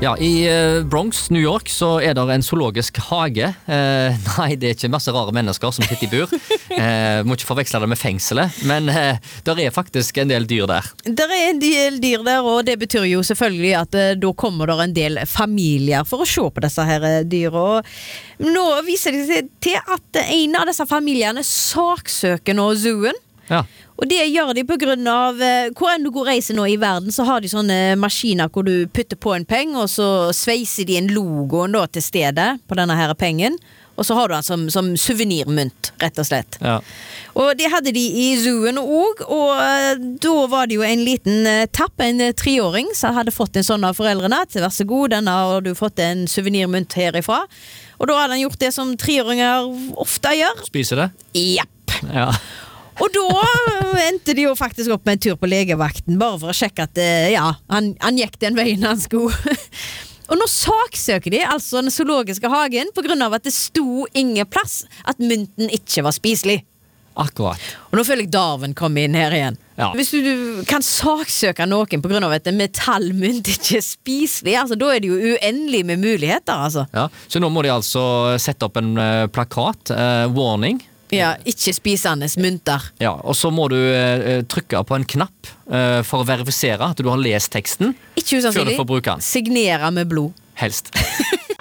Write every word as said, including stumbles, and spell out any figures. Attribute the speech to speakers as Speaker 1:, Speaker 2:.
Speaker 1: Ja, i Bronx, New York, så er det en zoologisk hage. Eh, nei, det er ikke masse rare mennesker som sitter i bur. Eh, må ikke forveksle det med fengselet, men eh, der er faktisk en del dyr der.
Speaker 2: Der er en del dyr der, og det betyr jo selvfølgelig at eh, da kommer der en del familier for å se på disse her dyr. Og nå viser det seg til at en av disse familiene saksøker nå zooen.
Speaker 1: Ja.
Speaker 2: Og det gjør de på grunn av eh, hvor enn du går reiser nå i verden, så har de sånne maskiner hvor du putter på en peng, og så sveiser de en logoen da til stedet på denne her pengen, og så har du den som, som souvenirmynt, rett og slett.
Speaker 1: Ja.
Speaker 2: Og det hadde de i zooen også, og eh, da var det jo en liten eh, tapp, en eh, treåring som hadde fått en sånn av foreldrene, til vær så god, denne har du fått en souvenirmynt herifra, og da hadde han gjort det som treåringer ofte gjør.
Speaker 1: Spiser det?
Speaker 2: Japp.
Speaker 1: Ja.
Speaker 2: Og da endte de jo faktisk opp med en tur på legevakten, bare for å sjekke at ja, han, han gikk den veien han skulle. Og nå saksøker de altså den zoologiske hagen på grunn av at det sto ingen plass at mynten ikke var spiselig.
Speaker 1: Akkurat.
Speaker 2: Og nå føler jeg Darwin kommer inn her igjen.
Speaker 1: Ja.
Speaker 2: Hvis du, du kan saksøke noen på grunn av at en metallmynt ikke er spiselig, altså, da er det jo uendelig med muligheter, altså.
Speaker 1: Ja, så nå må de altså sette opp en uh, plakat, uh, warning.
Speaker 2: Ja, ikke spisende mynter.
Speaker 1: Ja, og så må du uh, trykke på en knapp uh, for å verifisere at du har lest teksten
Speaker 2: Ikke usannsynlig.
Speaker 1: før du får bruke den.
Speaker 2: Signere med blod.
Speaker 1: Helst.